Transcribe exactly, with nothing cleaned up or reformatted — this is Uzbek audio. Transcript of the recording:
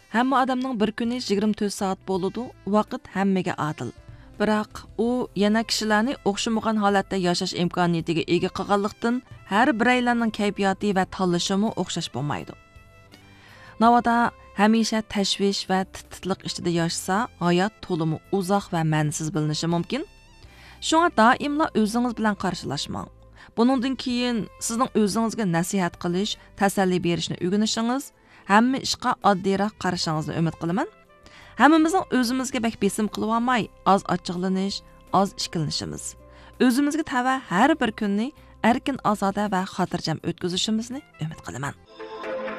Hamma odamning bir kuni yigirma to'rt soat bo'ladi, vaqt hammaga adil. Biroq u yana kishilarni o'xshamagan holatda yashash imkoniyatiga ega qilganlikdan har biraylarning kayfiyati va tanlashimi o'xshash bo'lmaydi. Navoda hamisha tashvish va titliq ichida yashasa, hayot to'limi uzoq va ma'nisiz bilinishi mumkin. Shunga doimla o'zingiz bilan qarshilashmang. Buningdan keyin sizning o'zingizga nasihat qilish, tasalli berishni o'rganishingiz, hamma ishga oddiyroq qarashingizni umid qilaman. Hammamizning o'zimizga bak besim qilib olmay, oz ochiqlanish, oz ishkilanishimiz. O'zimizga tava har bir kunni erkin ozoda va xotirjam o'tkazishimizni umid qilaman.